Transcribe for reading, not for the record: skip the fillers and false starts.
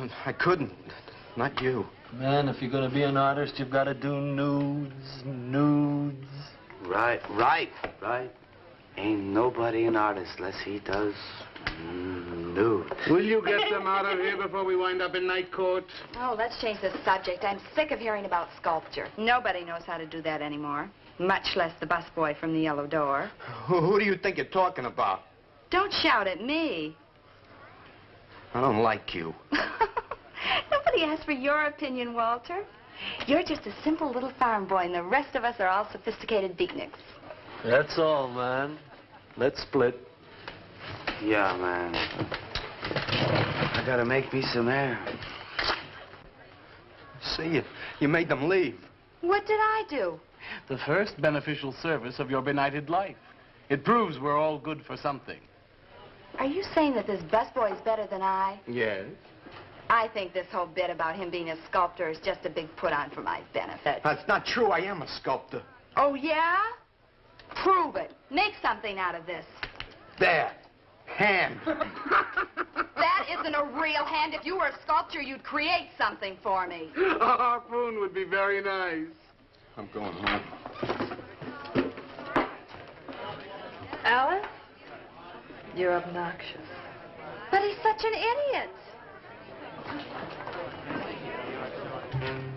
I couldn't. Not you. Man, if you're gonna be an artist, you've got to do nudes. Right. Ain't nobody an artist unless he does nude. Will you get them out of here before we wind up in night court? Oh, let's change the subject. I'm sick of hearing about sculpture. Nobody knows how to do that anymore, much less the busboy from the Yellow Door. Who do you think you're talking about? Don't shout at me. I don't like you. Nobody asked for your opinion, Walter. You're just a simple little farm boy, and the rest of us are all sophisticated beatniks. That's all, man. Let's split. Yeah, man. I gotta make me some air. See, you made them leave. What did I do? The first beneficial service of your benighted life. It proves we're all good for something. Are you saying that this busboy is better than I? Yes. I think this whole bit about him being a sculptor is just a big put-on for my benefit. That's not true. I am a sculptor. Oh, yeah? Prove it. Make something out of this. There. Hand. That isn't a real hand. If you were a sculptor, you'd create something for me. A harpoon would be very nice. I'm going home. Alice? You're obnoxious. But he's such an idiot.